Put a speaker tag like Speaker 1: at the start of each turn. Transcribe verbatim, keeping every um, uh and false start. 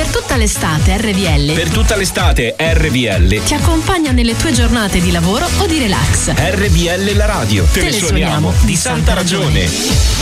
Speaker 1: tutta l'estate R V L
Speaker 2: Per tutta l'estate R V L
Speaker 1: ti accompagna nelle tue giornate di lavoro o di relax.
Speaker 2: R V L la radio. Te,
Speaker 1: Te
Speaker 2: le
Speaker 1: le
Speaker 2: suoniamo
Speaker 1: suoniamo
Speaker 2: di santa ragione.